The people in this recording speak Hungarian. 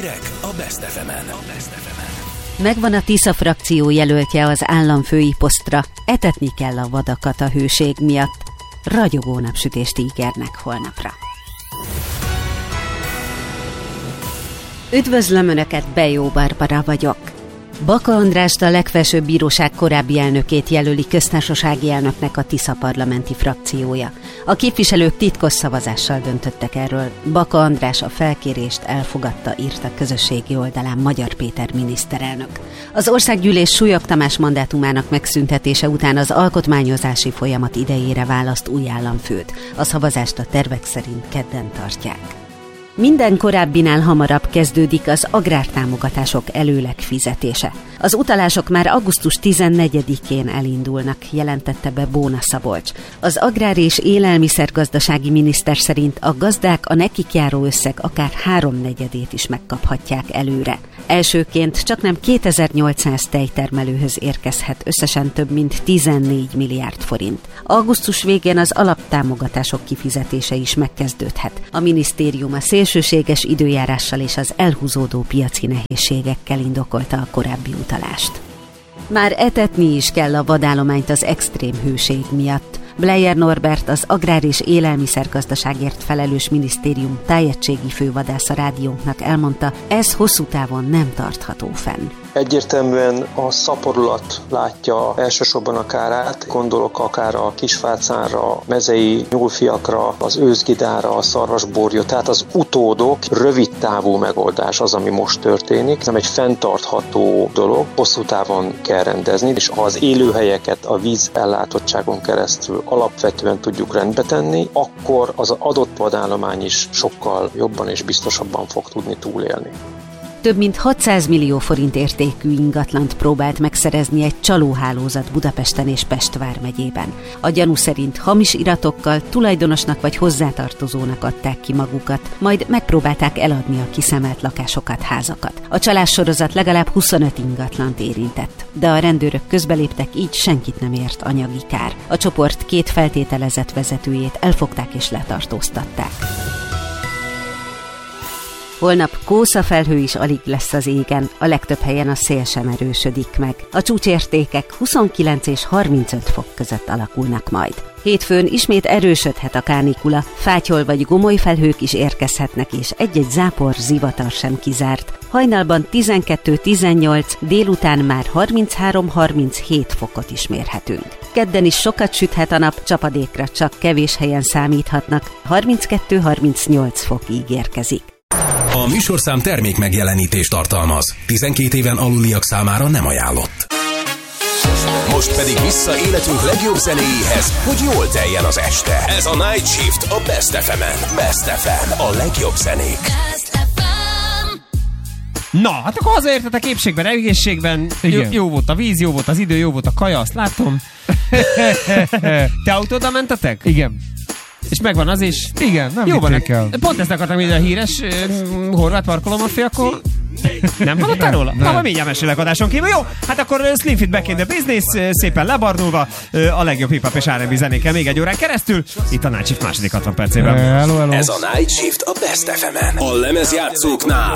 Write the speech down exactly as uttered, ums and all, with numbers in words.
Hírek a Best ef emen. Megvan a Tisza frakció jelöltje az államfői posztra, etetni kell a vadakat a hőség miatt. Ragyogó napsütést ígérnek holnapra. Üdvözlöm Önöket, Bejó Barbara vagyok. Baka Andrást, a legfelsőbb bíróság korábbi elnökét jelöli köztársasági elnöknek a Tisza parlamenti frakciója. A képviselők titkos szavazással döntöttek erről. Baka András a felkérést elfogadta, írta közösségi oldalán Magyar Péter miniszterelnök. Az Országgyűlés Súlyog Tamás mandátumának megszüntetése után az alkotmányozási folyamat idejére választ új államfőt. A szavazást a tervek szerint kedden tartják. Minden korábbinál hamarabb kezdődik az agrártámogatások előleg fizetése. Az utalások már augusztus tizennegyedikén elindulnak, jelentette be Bóna Szabolcs. Az Agrár- és Élelmiszergazdasági miniszter szerint a gazdák a nekik járó összeg akár háromnegyedét is megkaphatják előre. Elsőként csaknem kétezer-nyolcszáz tejtermelőhöz érkezhet összesen több mint tizennégy milliárd forint. Augusztus végén az alaptámogatások kifizetése is megkezdődhet. A minisztérium a szélsőséges időjárással és az elhúzódó piaci nehézségekkel indokolta a korábbi utalást. Már etetni is kell a vadállományt az extrém hőség miatt. Bleier Norbert, az Agrár- és Élelmiszergazdaságért felelős minisztérium tájegységi fővadásza rádiónknak elmondta, ez hosszú távon nem tartható fenn. Egyértelműen a szaporulat látja elsősorban a kárát, gondolok akár a kisfácánra, mezei nyúlfiakra, az őszgidára, a szarvasborjú, tehát az utódok, rövid távú megoldás az, ami most történik. Ez nem egy fenntartható dolog, hosszú távon kell rendezni, és ha az élőhelyeket a víz ellátottságon keresztül alapvetően tudjuk rendbe tenni, akkor az adott vadállomány is sokkal jobban és biztosabban fog tudni túlélni. Több mint hatszáz millió forint értékű ingatlant próbált megszerezni egy csalóhálózat Budapesten és Pest vármegyében. A gyanú szerint hamis iratokkal tulajdonosnak vagy hozzátartozónak adták ki magukat, majd megpróbálták eladni a kiszemelt lakásokat, házakat. A csalássorozat legalább huszonöt ingatlant érintett, de a rendőrök közbeléptek, így senkit nem ért anyagi kár. A csoport két feltételezett vezetőjét elfogták és letartóztatták. Holnap kószafelhő is alig lesz az égen, a legtöbb helyen a szél sem erősödik meg. A csúcsértékek huszonkilenc és harmincöt fok között alakulnak majd. Hétfőn ismét erősödhet a kánikula, fátyol vagy gomoly felhők is érkezhetnek, és egy-egy zápor, zivatar sem kizárt. Hajnalban tizenkettő-tizennyolc, délután már harminchárom-harminchét fokot is mérhetünk. Kedden is sokat süthet a nap, csapadékra csak kevés helyen számíthatnak, harminckettő-harmincnyolc fok ígérkezik. A műsorszám termék megjelenítést tartalmaz. tizenkét éven aluliak számára nem ajánlott. Most pedig vissza életünk legjobb zenéjéhez, hogy jól teljen az este. Ez a Night Shift a Best ef emen. Best ef em, a legjobb zenék. Na, hát akkor hazaértetek épségben, egészségben, jó, jó volt a víz, jó volt az idő, jó volt a kaja, azt látom. Te autóddal mentetek? Igen. És megvan az is? Igen, nem jó van, el. Pont ezt akartam ide a híres uh, horvát parkolómafé, akkor nem hallottál róla? Nem. Na, majd mindjárt mesélek adáson kívül. Jó, hát akkor uh, Slim Fit Back in the Business, uh, szépen lebarnulva, uh, a legjobb hip-hop és er end bé zenékkel még egy órán keresztül. Itt a Night Shift második hatvan percében. Hello, hello. Ez a Night Shift a Best ef emen. A lemezjátszóknál